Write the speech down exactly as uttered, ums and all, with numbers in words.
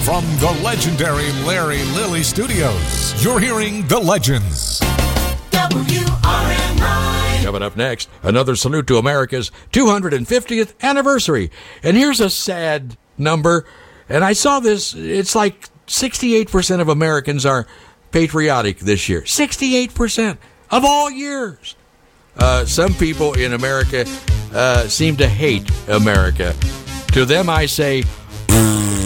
From the legendary Larry Lilly Studios, you're hearing The Legends. W R M I. Coming up next, another salute to America's two hundred fiftieth anniversary. And here's a sad number. And I saw this, it's like sixty-eight percent of Americans are patriotic this year. sixty-eight percent of all years. Uh, some people in America uh, seem to hate America. To them I say,